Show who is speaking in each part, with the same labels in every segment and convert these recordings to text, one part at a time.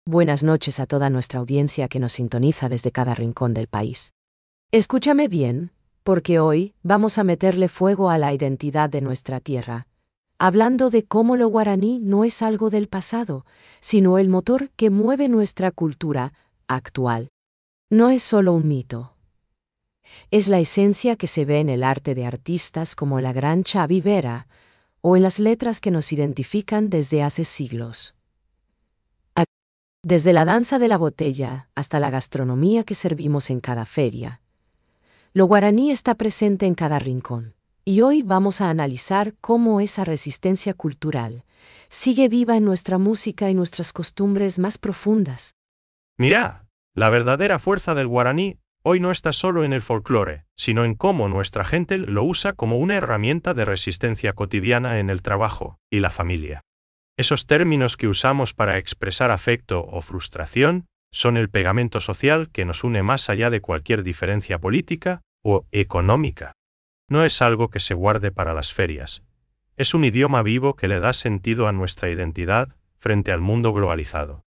Speaker 1: Buenas noches a toda nuestra audiencia que nos sintoniza desde cada rincón del país. Escúchame bien, porque hoy vamos a meterle fuego a la identidad de nuestra tierra, hablando de cómo lo guaraní no es algo del pasado, sino el motor que mueve nuestra cultura actual. No es solo un mito. Es la esencia que se ve en el arte de artistas como la gran Xavi Vera, o en las letras que nos identifican desde hace siglos. Desde la danza de la botella hasta la gastronomía que servimos en cada feria. Lo guaraní está presente en cada rincón, y hoy vamos a analizar cómo esa resistencia cultural sigue viva en nuestra música y nuestras costumbres más profundas.
Speaker 2: Mirá, la verdadera fuerza del guaraní hoy no está solo en el folclore, sino en cómo nuestra gente lo usa como una herramienta de resistencia cotidiana en el trabajo y la familia. Esos términos que usamos para expresar afecto o frustración son el pegamento social que nos une más allá de cualquier diferencia política o económica. No es algo que se guarde para las ferias. Es un idioma vivo que le da sentido a nuestra identidad frente al mundo globalizado.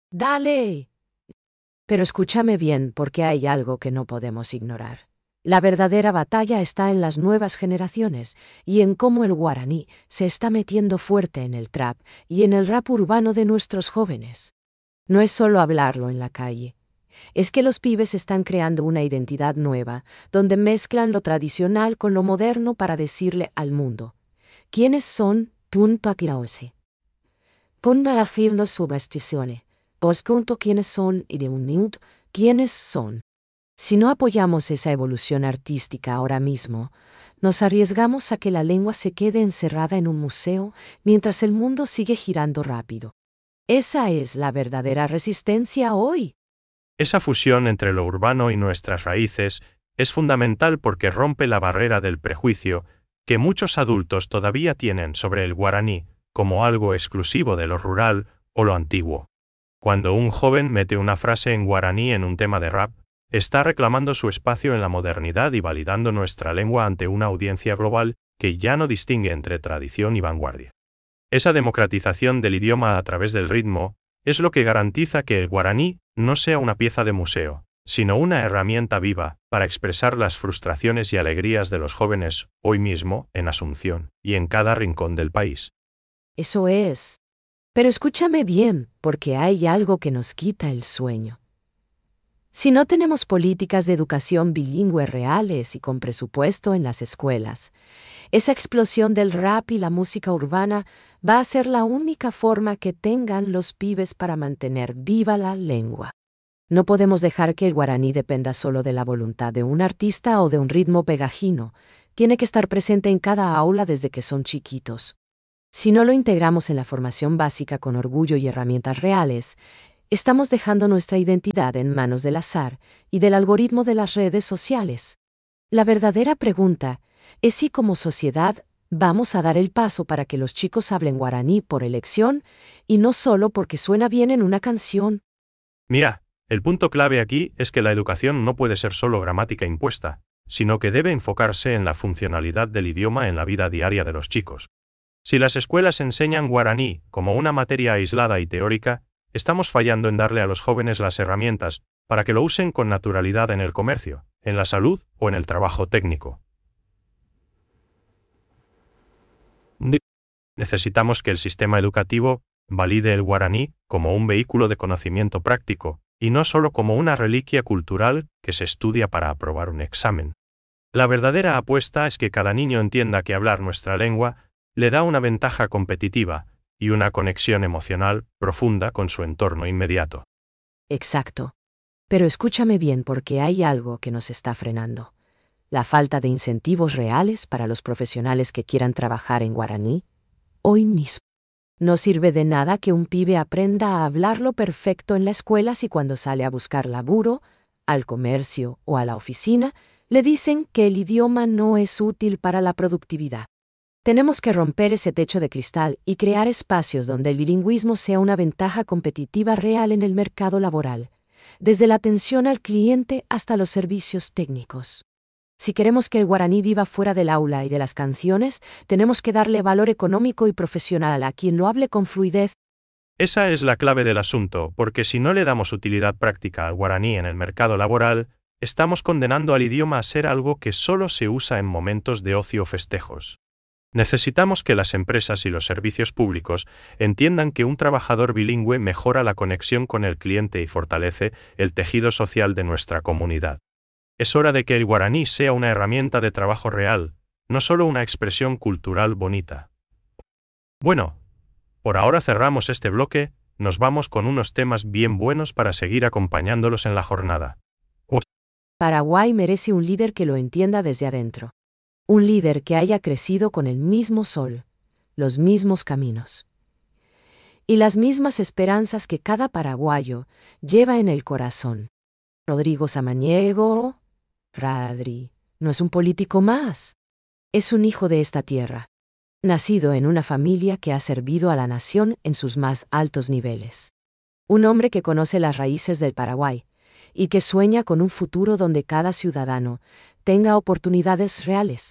Speaker 1: ¡Dale! Pero escúchame bien, porque hay algo que no podemos ignorar. La verdadera batalla está en las nuevas generaciones y en cómo el guaraní se está metiendo fuerte en el trap y en el rap urbano de nuestros jóvenes. No es solo hablarlo en la calle. Es que los pibes están creando una identidad nueva, donde mezclan lo tradicional con lo moderno para decirle al mundo: ¿quiénes son? Punto aquilause. Ponga a fin los subesticiones. Os conto quiénes son y de un minuto, quiénes son. Si no apoyamos esa evolución artística ahora mismo, nos arriesgamos a que la lengua se quede encerrada en un museo mientras el mundo sigue girando rápido. Esa es la verdadera resistencia hoy.
Speaker 2: Esa fusión entre lo urbano y nuestras raíces es fundamental porque rompe la barrera del prejuicio que muchos adultos todavía tienen sobre el guaraní como algo exclusivo de lo rural o lo antiguo. Cuando un joven mete una frase en guaraní en un tema de rap, está reclamando su espacio en la modernidad y validando nuestra lengua ante una audiencia global que ya no distingue entre tradición y vanguardia. Esa democratización del idioma a través del ritmo es lo que garantiza que el guaraní no sea una pieza de museo, sino una herramienta viva para expresar las frustraciones y alegrías de los jóvenes hoy mismo en Asunción y en cada rincón del país.
Speaker 1: Eso es. Pero escúchame bien, porque hay algo que nos quita el sueño. Si no tenemos políticas de educación bilingüe reales y con presupuesto en las escuelas, esa explosión del rap y la música urbana va a ser la única forma que tengan los pibes para mantener viva la lengua. No podemos dejar que el guaraní dependa solo de la voluntad de un artista o de un ritmo pegajino. Tiene que estar presente en cada aula desde que son chiquitos. Si no lo integramos en la formación básica con orgullo y herramientas reales, estamos dejando nuestra identidad en manos del azar y del algoritmo de las redes sociales. La verdadera pregunta es si como sociedad vamos a dar el paso para que los chicos hablen guaraní por elección y no solo porque suena bien en una canción.
Speaker 2: Mira, el punto clave aquí es que la educación no puede ser solo gramática impuesta, sino que debe enfocarse en la funcionalidad del idioma en la vida diaria de los chicos. Si las escuelas enseñan guaraní como una materia aislada y teórica, estamos fallando en darle a los jóvenes las herramientas para que lo usen con naturalidad en el comercio, en la salud o en el trabajo técnico. Necesitamos que el sistema educativo valide el guaraní como un vehículo de conocimiento práctico y no solo como una reliquia cultural que se estudia para aprobar un examen. La verdadera apuesta es que cada niño entienda que hablar nuestra lengua le da una ventaja competitiva y una conexión emocional profunda con su entorno inmediato.
Speaker 1: Exacto. Pero escúchame bien, porque hay algo que nos está frenando. La falta de incentivos reales para los profesionales que quieran trabajar en guaraní hoy mismo. No sirve de nada que un pibe aprenda a hablarlo perfecto en la escuela si cuando sale a buscar laburo, al comercio o a la oficina, le dicen que el idioma no es útil para la productividad. Tenemos que romper ese techo de cristal y crear espacios donde el bilingüismo sea una ventaja competitiva real en el mercado laboral, desde la atención al cliente hasta los servicios técnicos. Si queremos que el guaraní viva fuera del aula y de las canciones, tenemos que darle valor económico y profesional a quien lo hable con fluidez.
Speaker 2: Esa es la clave del asunto, porque si no le damos utilidad práctica al guaraní en el mercado laboral, estamos condenando al idioma a ser algo que solo se usa en momentos de ocio o festejos. Necesitamos que las empresas y los servicios públicos entiendan que un trabajador bilingüe mejora la conexión con el cliente y fortalece el tejido social de nuestra comunidad. Es hora de que el guaraní sea una herramienta de trabajo real, no solo una expresión cultural bonita. Bueno, por ahora cerramos este bloque, nos vamos con unos temas bien buenos para seguir acompañándolos en la jornada.
Speaker 1: Paraguay merece un líder que lo entienda desde adentro. Un líder que haya crecido con el mismo sol, los mismos caminos y las mismas esperanzas que cada paraguayo lleva en el corazón. Rodrigo Samaniego, Radri, no es un político más. Es un hijo de esta tierra, nacido en una familia que ha servido a la nación en sus más altos niveles. Un hombre que conoce las raíces del Paraguay y que sueña con un futuro donde cada ciudadano tenga oportunidades reales.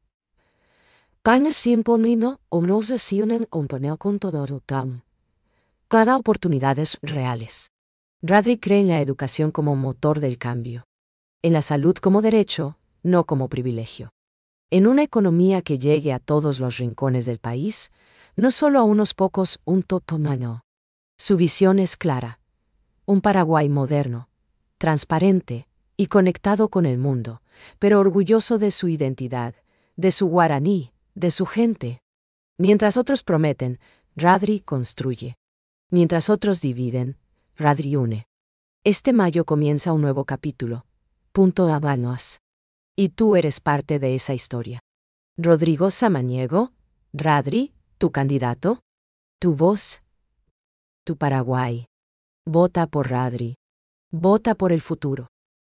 Speaker 1: Cada oportunidades reales. Radri cree en la educación como motor del cambio. En la salud como derecho, no como privilegio. En una economía que llegue a todos los rincones del país, no solo a unos pocos, un totomano. Su visión es clara. Un Paraguay moderno, transparente y conectado con el mundo, pero orgulloso de su identidad, de su guaraní, de su gente. Mientras otros prometen, Radri construye. Mientras otros dividen, Radri une. Este mayo comienza un nuevo capítulo. Punto Habanos. Y tú eres parte de esa historia. Rodrigo Samaniego, Radri, tu candidato, tu voz, tu Paraguay. Vota por Radri. Vota por el futuro.